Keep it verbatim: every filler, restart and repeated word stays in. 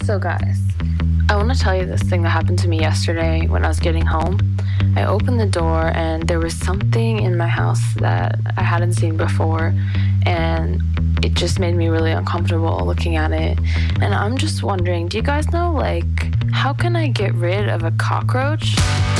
So guys, I want to tell you this thing that happened to me yesterday when I was getting home. I opened the door and there was something in my house that I hadn't seen before, and it just made me really uncomfortable looking at it. And I'm just wondering, do you guys know, like, how can I get rid of a cockroach?